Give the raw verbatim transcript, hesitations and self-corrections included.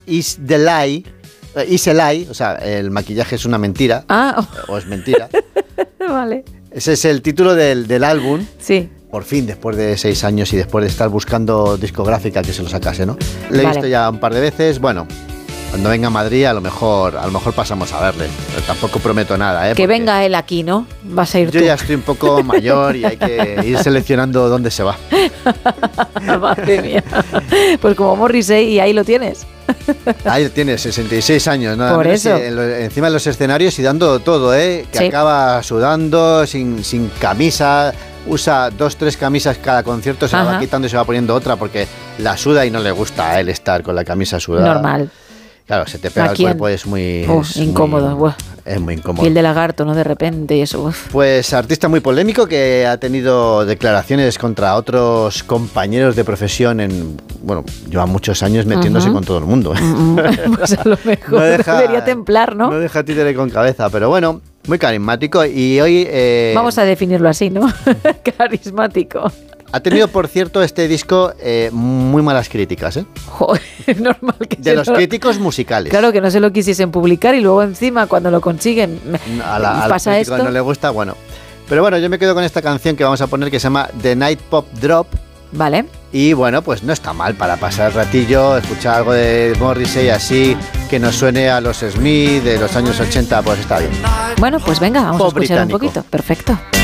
Is the Lie, Is a Lie, o sea, el maquillaje es una mentira, ah. o es mentira. Vale. Ese es el título del, del álbum. Sí. Por fin, después de seis años y después de estar buscando discográfica que se lo sacase, ¿no? Le he vale. visto ya un par de veces, bueno... Cuando venga a Madrid, a lo mejor a lo mejor pasamos a verle. Pero tampoco prometo nada, ¿eh? Que venga él aquí, ¿no? Vas a ir yo tú. ya estoy un poco mayor y hay que ir seleccionando dónde se va. Madre mía. Pues como Morrissey, y ahí lo tienes. Ahí tienes, sesenta y seis años, ¿no? Por eso. En lo, encima de los escenarios y dando todo, ¿eh? Que sí. acaba sudando, sin, sin camisa... Usa dos, tres camisas cada concierto, se la va quitando y se va poniendo otra porque la suda y no le gusta a él estar con la camisa sudada. Normal. Claro, se te pega el cuerpo, es muy... Oh, es incómodo. Muy, es muy incómodo. Piel de lagarto, ¿no? De repente y eso. Uf. Pues artista muy polémico que ha tenido declaraciones contra otros compañeros de profesión en... Bueno, lleva muchos años metiéndose uh-huh. con todo el mundo. Pues a lo mejor no deja, debería templar, ¿no? No deja títere con cabeza, pero bueno... Muy carismático y hoy... Eh, Vamos a definirlo así, ¿no? Carismático. Ha tenido, por cierto, este disco eh, muy malas críticas, ¿eh? Joder, normal que De los lo... críticos musicales. Claro, que no se lo quisiesen publicar y luego encima cuando lo consiguen a la, pasa al esto. No le gusta, bueno. Pero bueno, yo me quedo con esta canción que vamos a poner que se llama The Night Pop Drop. Vale. Y bueno, pues no está mal para pasar el ratillo, escuchar algo de Morrissey así, que nos suene a los Smith de los años ochenta, pues está bien. Bueno, pues venga, vamos Pop a escuchar británico. un poquito. Perfecto.